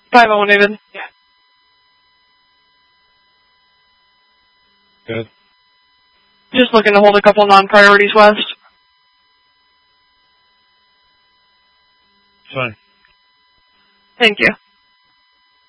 5-0, David. Yeah. Good. Just looking to hold a couple non-priorities west. Fine. Thank you.